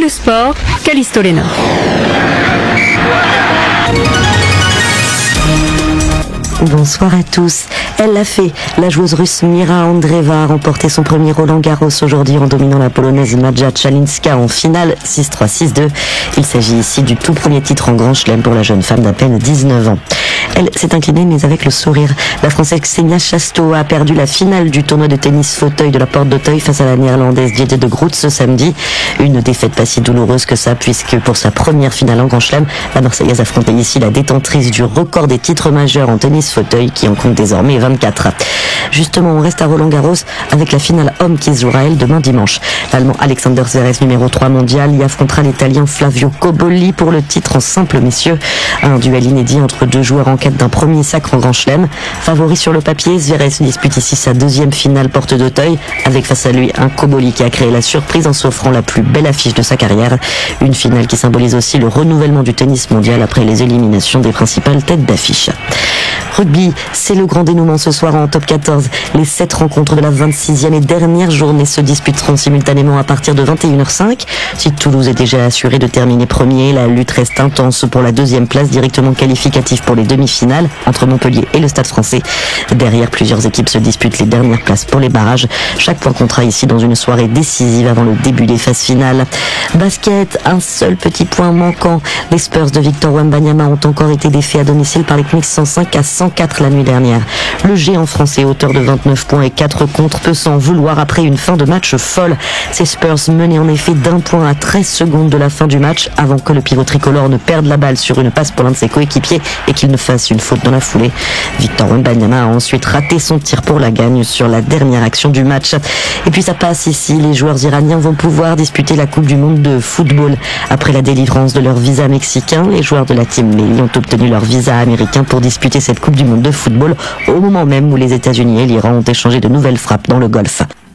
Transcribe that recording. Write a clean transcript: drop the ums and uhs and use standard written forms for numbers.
le sport, Callisto Lena. Bonsoir à tous. Elle l'a fait. La joueuse russe Mira Andreeva a remporté son premier Roland-Garros aujourd'hui en dominant la polonaise Maja Czalinska en finale 6-3, 6-2. Il s'agit ici du tout premier titre en Grand Chelem pour la jeune femme d'à peine 19 ans. Elle s'est inclinée mais avec le sourire. La Française Ksenia Chasto a perdu la finale du tournoi de tennis fauteuil de la Porte d'Auteuil face à la Néerlandaise Diede de Groot ce samedi. Une défaite pas si douloureuse que ça, puisque pour sa première finale en Grand Chelem, la Marseillaise affrontait ici la détentrice du record des titres majeurs en tennis fauteuil qui en compte désormais 24. Justement, on reste à Roland-Garros avec la finale homme qui se jouera elle demain dimanche. L'Allemand Alexander Zverev, numéro 3 mondial, y affrontera l'Italien Flavio Cobolli pour le titre en simple messieurs. Un duel inédit entre deux joueurs en quête d'un premier sacre en Grand Chelem. Favori sur le papier, Zverev dispute ici sa deuxième finale Porte d'Auteuil avec face à lui un Cobolli qui a créé la surprise en s'offrant la plus belle affiche de sa carrière. Une finale qui symbolise aussi le renouvellement du tennis mondial après les éliminations des principales têtes d'affiche. Rugby, c'est le grand dénouement ce soir en top 14. Les 7 rencontres de la 26e et dernière journée se disputeront simultanément à partir de 21h05. Si Toulouse est déjà assuré de terminer premier, la lutte reste intense pour la deuxième place directement qualificative pour les demi-finales entre Montpellier et le Stade Français. Derrière, plusieurs équipes se disputent les dernières places pour les barrages. Chaque point comptera ici dans une soirée décisive avant le début des phases finales. Basket, un seul petit point manquant. Les Spurs de Victor Wembanyama ont encore été défaits à domicile par les Knicks 105-104 la nuit dernière. Le géant français, auteur de 29 points et 4 contre, peut s'en vouloir après une fin de match folle. Ces Spurs menaient en effet d'1 point à 13 secondes de la fin du match avant que le pivot tricolore ne perde la balle sur une passe pour l'un de ses coéquipiers et qu'il ne fasse une faute dans la foulée. Victor Wembanyama a ensuite raté son tir pour la gagne sur la dernière action du match. Et puis ça passe ici, les joueurs iraniens vont pouvoir disputer la Coupe du Monde de football. Après la délivrance de leur visa mexicain, les joueurs de la Team Melli ont obtenu leur visa américain pour disputer cette Coupe du Monde de football au moment même où les États-Unis et l'Iran ont échangé de nouvelles frappes dans le Golfe.